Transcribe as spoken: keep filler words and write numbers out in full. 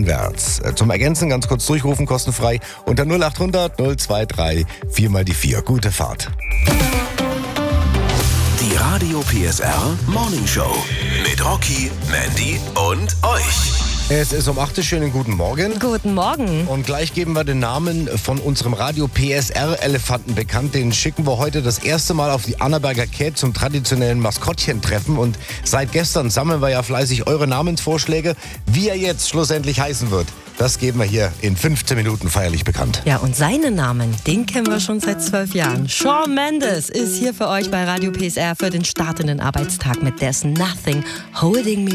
einwärts. Zum Ergänzen ganz kurz durchrufen, kostenfrei unter null acht hundert null zwei drei vier mal die vier. Gute Fahrt. Die Radio P S R Morning Show mit Rocky, Mandy und euch. Es ist um acht Uhr, schönen guten Morgen. Guten Morgen. Und gleich geben wir den Namen von unserem Radio P S R-Elefanten bekannt. Den schicken wir heute das erste Mal auf die Annaberger Käth zum traditionellen Maskottchentreffen. Und seit gestern sammeln wir ja fleißig eure Namensvorschläge. Wie er jetzt schlussendlich heißen wird, das geben wir hier in fünfzehn Minuten feierlich bekannt. Ja, und seinen Namen, den kennen wir schon seit zwölf Jahren. Shawn Mendes ist hier für euch bei Radio P S R für den startenden Arbeitstag mit There's Nothing Holding Me